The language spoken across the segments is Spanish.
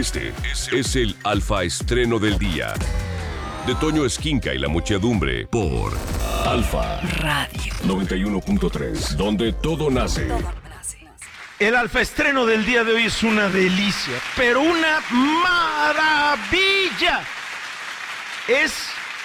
Este es el Alfa Estreno del Día. De Toño Esquinca y la muchedumbre por Alfa Radio 91.3, donde todo nace. El Alfa Estreno del día de hoy es una delicia, pero una maravilla. Es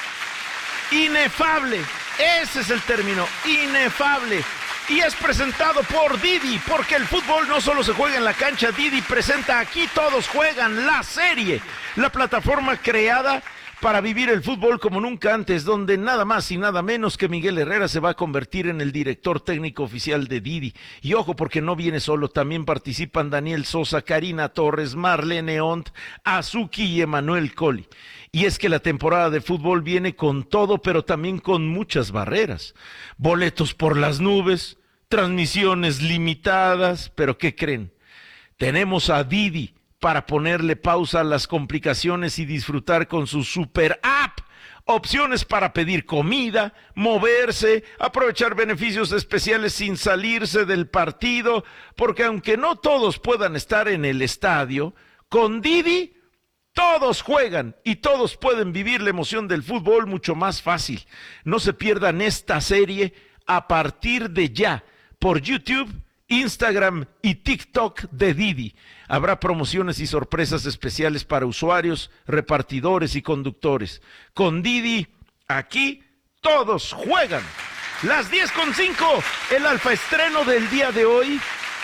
inefable, ese es el término, inefable. Y es presentado por Didi, porque el fútbol no solo se juega en la cancha. Didi presenta Aquí Todos Juegan, la serie, la plataforma creada para vivir el fútbol como nunca antes, donde nada más y nada menos que Miguel Herrera se va a convertir en el director técnico oficial de Didi. Y ojo, porque no viene solo, también participan Daniel Sosa, Karina Torres, Marlene Ont, Azuki y Emanuel Colli. Y es que la temporada de fútbol viene con todo, pero también con muchas barreras. Boletos por las nubes, transmisiones limitadas, pero ¿qué creen? Tenemos a Didi para ponerle pausa a las complicaciones y disfrutar con su super app. Opciones para pedir comida, moverse, aprovechar beneficios especiales sin salirse del partido, porque aunque no todos puedan estar en el estadio, con Didi todos juegan y todos pueden vivir la emoción del fútbol mucho más fácil. No se pierdan esta serie a partir de ya por YouTube, Instagram y TikTok de Didi. Habrá promociones y sorpresas especiales para usuarios, repartidores y conductores. Con Didi, aquí todos juegan. Las 10:05, el Alfa Estreno del día de hoy,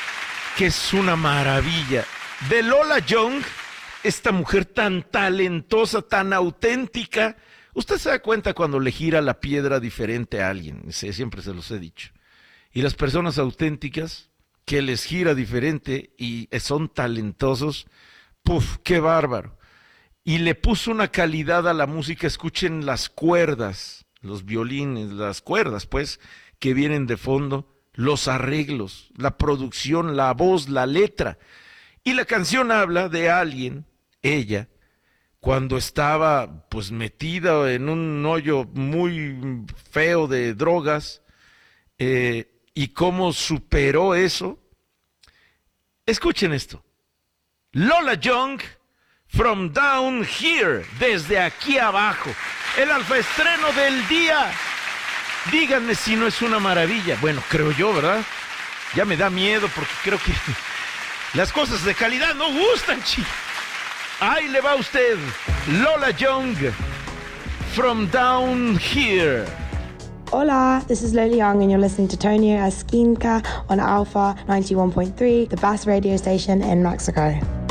que es una maravilla. De Lola Young, esta mujer tan talentosa, tan auténtica. Usted se da cuenta cuando le gira la piedra diferente a alguien, siempre se los he dicho. Y las personas auténticas que les gira diferente y son talentosos, ¡puf! ¡Qué bárbaro! Y le puso una calidad a la música. Escuchen las cuerdas, los violines, las cuerdas, pues, que vienen de fondo, los arreglos, la producción, la voz, la letra. Y la canción habla de alguien, ella, cuando estaba, pues, metida en un hoyo muy feo de drogas, y cómo superó eso. Escuchen esto. Lola Young, From Down Here, desde aquí abajo. El Alfa Estreno del día. Díganme si no es una maravilla. Bueno, creo yo, ¿verdad? Ya me da miedo porque creo que las cosas de calidad no gustan, chicos. Ahí le va a usted. Lola Young, From Down Here. Hola, this is Lola Young and you're listening to Tonio Esquinca on Alpha 91.3, the best radio station in Mexico.